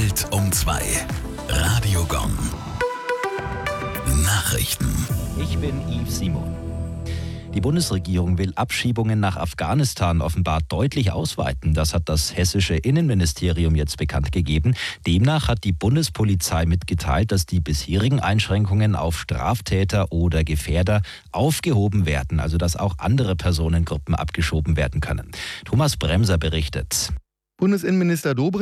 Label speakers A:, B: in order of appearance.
A: Bild um 2. Radio Gong. Nachrichten.
B: Ich bin Yves Simon. Die Bundesregierung will Abschiebungen nach Afghanistan offenbar deutlich ausweiten. Das hat das hessische Innenministerium jetzt bekannt gegeben. Demnach hat die Bundespolizei mitgeteilt, dass die bisherigen Einschränkungen auf Straftäter oder Gefährder aufgehoben werden, also dass auch andere Personengruppen abgeschoben werden können. Thomas Bremser berichtet.
C: Bundesinnenminister Dobrindt